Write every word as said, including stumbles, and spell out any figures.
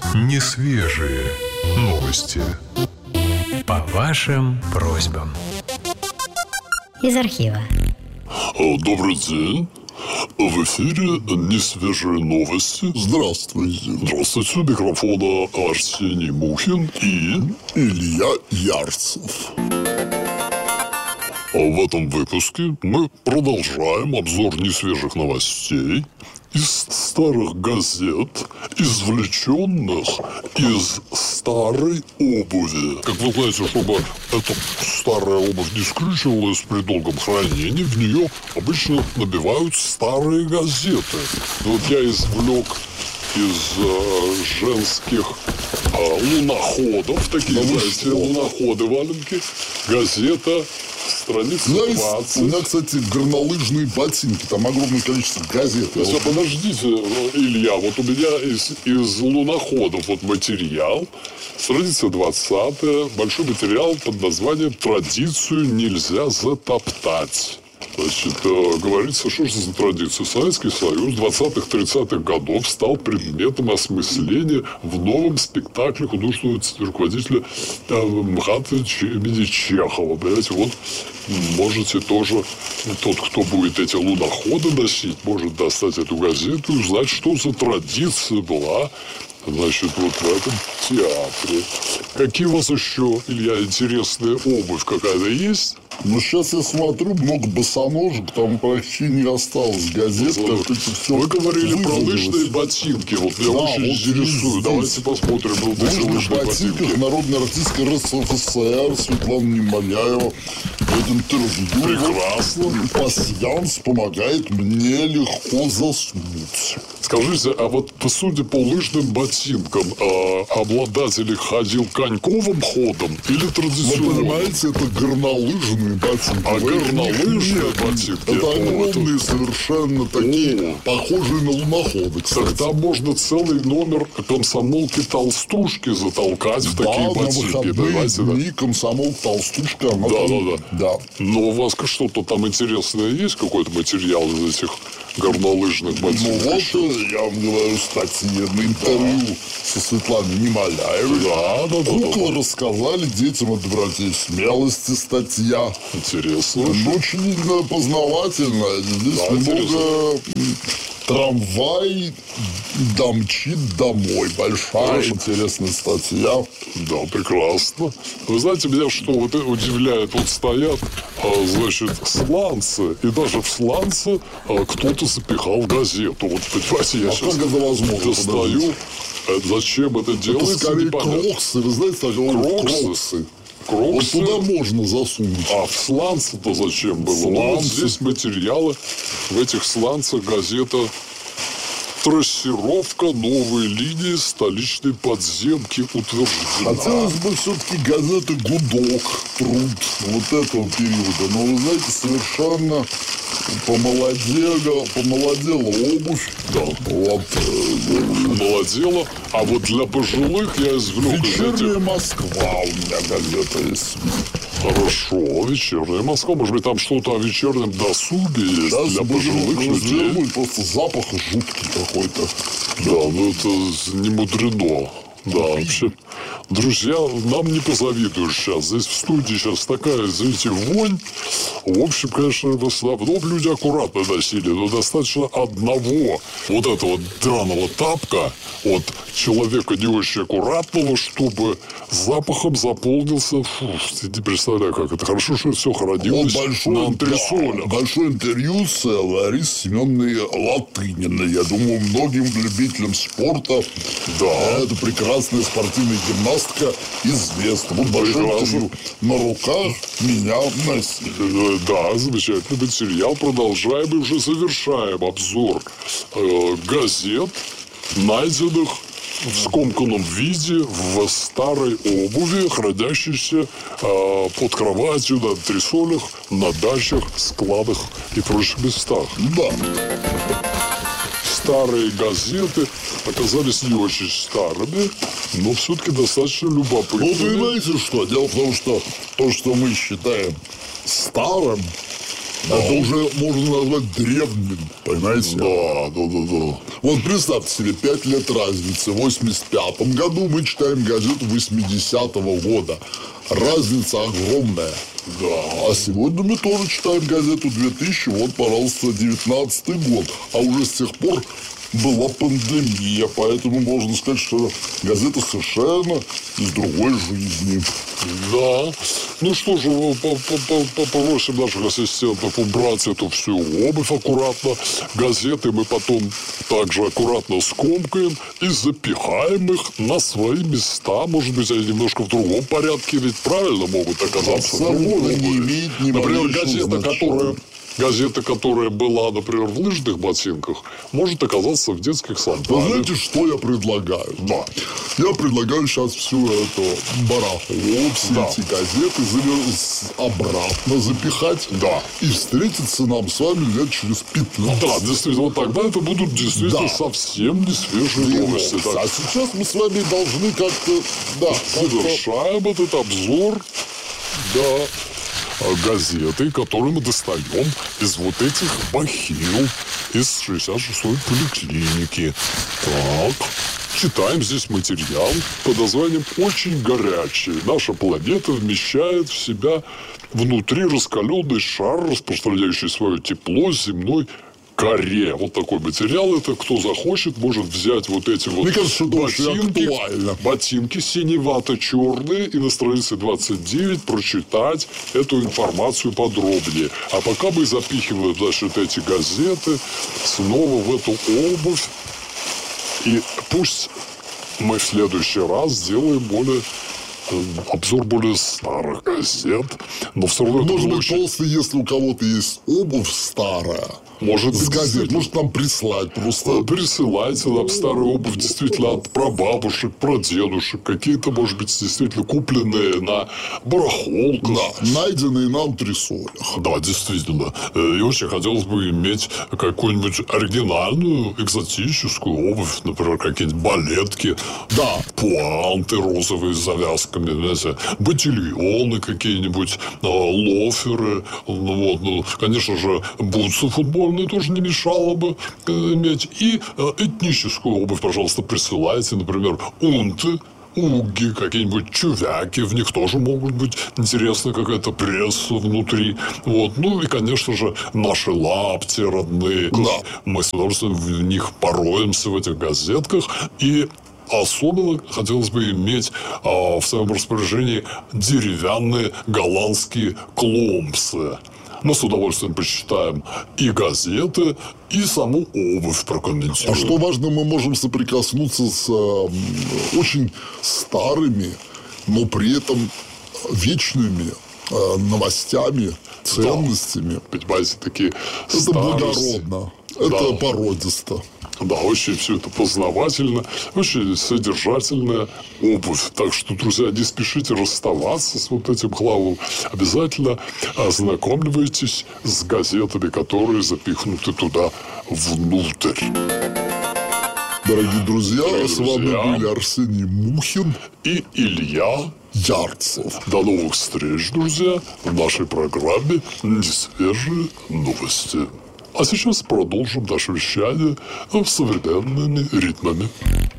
Несвежие новости. По вашим просьбам. Из архива. Добрый день. В эфире несвежие новости. Здравствуйте. Здравствуйте. У микрофона Арсений Мухин и Илья Ярцев. В этом выпуске мы продолжаем обзор несвежих новостей из старых газет, извлеченных из старой обуви. Как вы знаете, чтобы эта старая обувь не скрючивалась при долгом хранении, в нее обычно набивают старые газеты. Вот я извлек из э, женских э, луноходов, такие, да знаете, луноходы валенки, газета, страница двадцать. У меня, кстати, горнолыжные ботинки, там огромное количество газет. Все, вот... Подождите, Илья, вот у меня из, из луноходов вот материал, страница двадцатая, большой материал под названием «Традицию нельзя затоптать». Значит, э, говорится, что же за традиция. Советский Союз двадцатых-тридцатых годов стал предметом осмысления в новом спектакле художественного руководителя э, МХАТа имени Чехова. Понимаете, вот можете тоже, тот, кто будет эти луноходы носить, может достать эту газету и узнать, что за традиция была, значит, вот в этом театре. Какие у вас еще, Илья, интересная обувь какая-то есть? Ну, сейчас я смотрю, много босоножек, там почти не осталось газет. Так, все Вы говорили вывалилось. про лыжные ботинки. Вот меня да, очень вот интересует. Давайте посмотрим на эти лыжные лыжных ботинки. ботинках народная артистка РСФСР Светлана Немоляева в интервью. Прекрасно. Пасьянс помогает мне легко заснуть. Скажите, а вот судя по лыжным ботинкам, а, обладатель ходил коньковым ходом или Вы традиционным? понимаете, это горнолыжные ботинки. А горнолыжные Нет, ботинки? Это О, огромные, это... совершенно такие, О. похожие на луноходы, кстати. Так там можно целый номер комсомолки-толстушки затолкать в такие да, ботинки. на выходные Понимаете, да? дни комсомол толстушка, она Да, там... да, да. да. Но у вас что-то там интересное есть? Какой-то материал из этих горнолыжных ботинок? Ну вот, еще? я вам говорю, статьи на интервью да. со Светланой Немоляевой. Да, да, да. Куклы да, да. рассказали детям о доброте и смелости, статья. Интересно. Ну, очень познавательная. Здесь да, много... интересно. Трамвай домчит домой. Большая Хорошо. интересная статья. Да, прекрасно. Вы знаете, меня что вот удивляет? Вот стоят, а, значит, сланцы, и даже в сланцы а, кто-то запихал газету. Вот, понимаете, я а сейчас как это возможно? достаю. Это, зачем это делается? Это скорее непонятно. кроксы. Вы знаете, так Кроксы? кроксы. Кроксы? Вот туда можно засунуть. А в сланце-то зачем было? Сланцы. Ну, вот здесь материалы. В этих сланцах газета «Трассировка новой линии столичной подземки» утверждена. Хотелось бы все-таки газеты «Гудок», «Труд» вот этого периода. Но, вы знаете, совершенно помолодела, помолодела обувь. Да. Вот. Молодела. А вот для пожилых я извлек из «Вечерняя этих... Москва» у меня газета есть. Хорошо, «Вечерняя Москва». Может быть, там что-то о вечернем досуге есть Да, для пожилых людей? Будет просто запах жуткий какой-то. Да, ну это не мудрено. Да, вообще, друзья, нам не позавидуешь сейчас. Здесь в студии сейчас такая, извините, вонь. В общем, конечно, в основном люди аккуратно носили, но достаточно одного вот этого драного тапка от человека не очень аккуратного, чтобы запахом заполнился. Фу, не представляю, как это. Хорошо, что это все хранилось Вот большой, на антресолях. Да, большое интервью с Ларисой Семеновной Латыниной. Я думаю, многим любителям спорта Да. это прекрасная спортивная гимнастка известна. Вот большое Прекрасно. интервью. На руках меня носили. Да, замечательный материал. Продолжаем и уже завершаем обзор э, газет, найденных в скомканном виде в старой обуви, хранящейся э, под кроватью, на антресолях, на дачах, складах и прочих местах. Да. Старые газеты оказались не очень старыми, но все-таки достаточно любопытными. Ну, понимаете что? Дело в том, что то, что мы считаем старым, Это уже можно назвать древним, понимаете? Да, да, да, да. Вот представьте себе, пять лет разницы. В восемьдесят пятом году мы читаем газету восьмидесятого года. Разница огромная. Да. А сегодня мы тоже читаем газету две тысячи, вот, пожалуйста, девятнадцатый год. А уже с тех пор была пандемия, поэтому можно сказать, что газета совершенно из другой жизни. Да. Ну что же, попросим наших ассистентов убрать эту всю обувь аккуратно. Газеты мы потом также аккуратно скомкаем и запихаем их на свои места. Может быть, они немножко в другом порядке, ведь правильно могут оказаться. Абсолютно не имеет ни Например, малейшего газета, значения. которая... Газета, которая была, например, в лыжных ботинках, может оказаться в детских сандалиях. Вы знаете, что я предлагаю? Да. Я предлагаю сейчас всю эту барахло, все Да. эти газеты завер- с- обратно запихать. Да. И встретиться нам с вами лет через пятнадцать. Да, действительно, вот тогда это будут действительно Да. совсем не свежие новости. А Так, сейчас мы с вами должны как-то... Да, как-то... завершаем этот обзор, да, газеты, которые мы достаем из вот этих бахил, из шестьдесят шестой поликлиники. Так, читаем здесь материал под названием «Очень горячий». Наша планета вмещает в себя внутри раскаленный шар, распространяющий свое тепло с земной коре. Вот такой материал. Это кто захочет, может взять вот эти вот Мне кажется, что это очень ботинки, актуально. ботинки синевато-черные и на странице двадцать девять прочитать эту информацию подробнее. А пока мы запихиваем, значит, эти газеты снова в эту обувь. И пусть мы в следующий раз сделаем более э, обзор более старых газет. Но все равно это Может было быть, очень... просто если у кого-то есть обувь старая, Может с быть, газет, действительно. может нам прислать просто... Присылайте нам старую обувь действительно от прабабушек, прадедушек. Какие-то, может быть, действительно купленные на барахолках. Да, найденные нам трясолях. Да, действительно. Э, И очень хотелось бы иметь какую-нибудь оригинальную, экзотическую обувь. Например, какие-нибудь балетки. Да. Пуанты розовые с завязками. Знаете, ботильоны какие-нибудь, э, лоферы. Ну, вот, ну, конечно же, бутсы футбольные тоже не мешало бы э, иметь. И э, этническую обувь, пожалуйста, присылайте. Например, унты, уги, какие-нибудь чувяки. В них тоже могут быть интересная какая-то пресса внутри. Вот. Ну и, конечно же, наши лапти родные. Да. Мы с удовольствием в них пороемся в этих газетках. И особенно хотелось бы иметь а, в своем распоряжении деревянные голландские кломпсы. Мы с удовольствием почитаем и газеты, и саму обувь прокомментируем. А что важно, мы можем соприкоснуться с э, очень старыми, но при этом вечными э, новостями, ценностями. Понимаете, такие Это старости. благородно, это Да. породисто. Да, очень все это познавательно, очень содержательная обувь. Так что, друзья, не спешите расставаться с вот этим хламом. Обязательно ознакомливайтесь с газетами, которые запихнуты туда внутрь. Дорогие друзья, Дорогие с вами друзья. были Арсений Мухин, И Илья. Ярцев. До новых встреч, друзья, в нашей программе «Несвежие новости». А сейчас продолжим наше вещание современными ритмами.